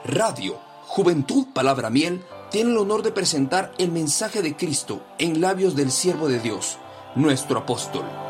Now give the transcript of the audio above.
Radio Juventud Palabra Miel tiene el honor de presentar el mensaje de Cristo en labios del siervo de Dios, nuestro apóstol,